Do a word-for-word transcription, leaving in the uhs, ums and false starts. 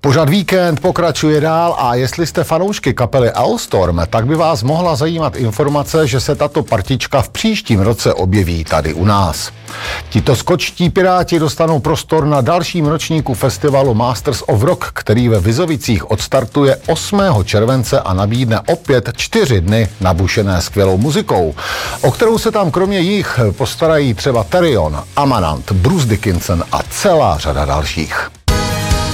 Pořad Víkend pokračuje dál a jestli jste fanoušky kapely Alestorm, tak by vás mohla zajímat informace, že se tato partička v příštím roce objeví tady u nás. Tito skočtí piráti dostanou prostor na dalším ročníku festivalu Masters of Rock, který ve Vizovicích odstartuje osmého července a nabídne opět čtyři dny nabušené skvělou muzikou, o kterou se tam kromě jich postarají třeba Therion, Amanant, Bruce Dickinson a celá řada dalších.